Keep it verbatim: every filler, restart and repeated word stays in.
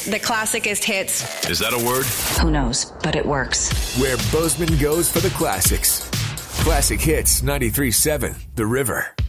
the classicest hits. Is that a word? Who knows, but it works. Where Bozeman goes for the classics. Classic Hits ninety-three point seven, The River.